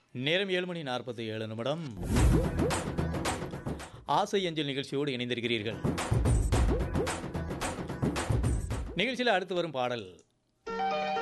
நேரம் 7:47. ஆசை அஞ்சல் நிகழ்ச்சியோடு இணைந்திருக்கிறீர்கள். நிகழ்ச்சியில் அடுத்து வரும் பாடல்